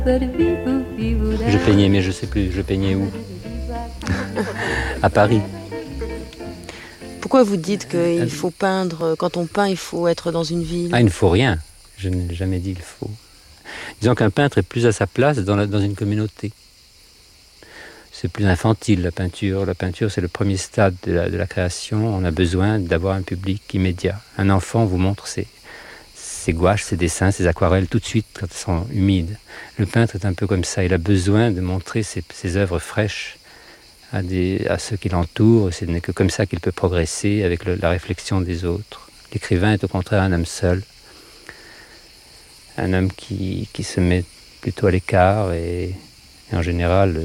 Je peignais, mais je sais plus, je peignais où? À Paris. Pourquoi vous dites qu'il faut peindre, quand on peint, il faut être dans une ville? Ah, il ne faut rien. Je n'ai jamais dit il faut. Disons qu'un peintre est plus à sa place dans une communauté. C'est plus infantile, la peinture. La peinture, c'est le premier stade de la création. On a besoin d'avoir un public immédiat. Un enfant vous montre ses gouaches, ses dessins, ses aquarelles tout de suite quand elles sont humides. Le peintre est un peu comme ça. Il a besoin de montrer ses œuvres fraîches à ceux qui l'entourent. Ce n'est que comme ça qu'il peut progresser avec la réflexion des autres. L'écrivain est au contraire un homme seul. Un homme qui se met plutôt à l'écart et en général,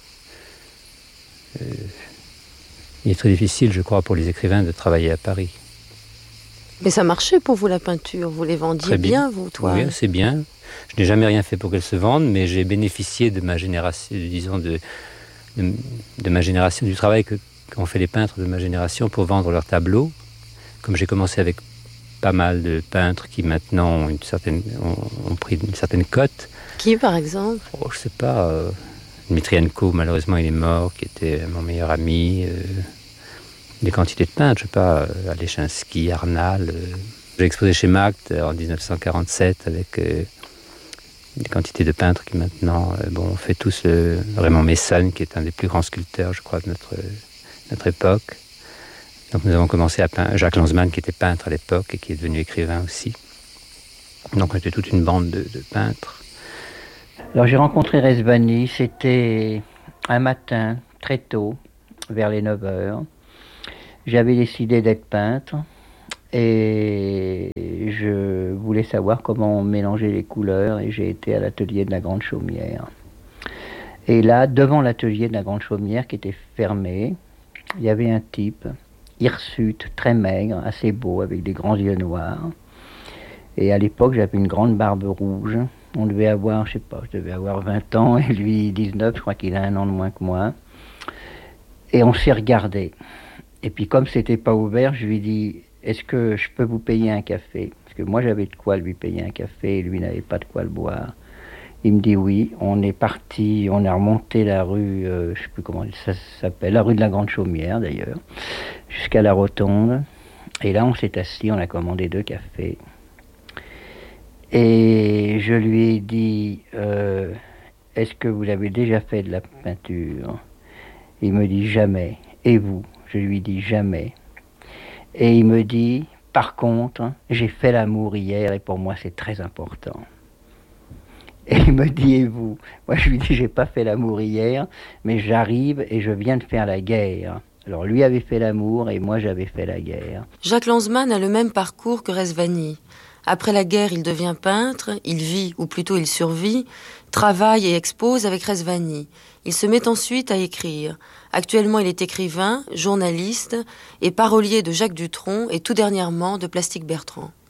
il est très difficile, je crois, pour les écrivains de travailler à Paris. Mais ça marchait pour vous, la peinture? Vous les vendiez bien, vos toiles? Oui, c'est bien. Je n'ai jamais rien fait pour qu'elles se vendent, mais j'ai bénéficié de ma génération, disons, de ma génération, du travail qu'ont fait les peintres de ma génération pour vendre leurs tableaux. Comme j'ai commencé avec pas mal de peintres qui maintenant ont pris une certaine cote. Qui, par exemple? Je sais pas. Dmitrienko, malheureusement, il est mort, qui était mon meilleur ami. Des quantités de peintres, je sais pas, Alechinsky, Arnal. J'ai exposé chez Magde en 1947 avec des quantités de peintres qui maintenant, on fait tous Raymond Messonne, qui est un des plus grands sculpteurs, je crois, de notre époque. Donc nous avons commencé à peindre Jacques Lanzmann, qui était peintre à l'époque et qui est devenu écrivain aussi. Donc on était toute une bande de peintres. Alors j'ai rencontré Rezvani, c'était un matin, très tôt, vers les 9h. J'avais décidé d'être peintre et je voulais savoir comment mélanger les couleurs et j'ai été à l'atelier de la Grande Chaumière. Et là, devant l'atelier de la Grande Chaumière qui était fermé, il y avait un type, hirsute, très maigre, assez beau, avec des grands yeux noirs. Et à l'époque, j'avais une grande barbe rouge. On devait avoir, je devais avoir 20 ans et lui 19, je crois qu'il a 1 an de moins que moi. Et on s'est regardé. Et puis comme c'était pas ouvert, je lui ai dit, est-ce que je peux vous payer un café? Parce que moi j'avais de quoi lui payer un café et lui n'avait pas de quoi le boire. Il me dit oui, on est parti, on a remonté la rue, je sais plus comment ça s'appelle, la rue de la Grande Chaumière d'ailleurs, jusqu'à la Rotonde. Et là on s'est assis, on a commandé 2 cafés. Et je lui ai dit, est-ce que vous avez déjà fait de la peinture? Il me dit jamais. Et vous? Je lui dis jamais. Et il me dit, par contre, j'ai fait l'amour hier et pour moi c'est très important. Et il me dit, et vous? Moi je lui dis, j'ai pas fait l'amour hier, mais j'arrive et je viens de faire la guerre. Alors lui avait fait l'amour et moi j'avais fait la guerre. Jacques Lanzmann a le même parcours que Rezvani. Après la guerre, il devient peintre, il vit, ou plutôt il survit, travaille et expose avec Rezvani. Il se met ensuite à écrire. Actuellement, il est écrivain, journaliste et parolier de Jacques Dutronc et tout dernièrement de Plastique Bertrand.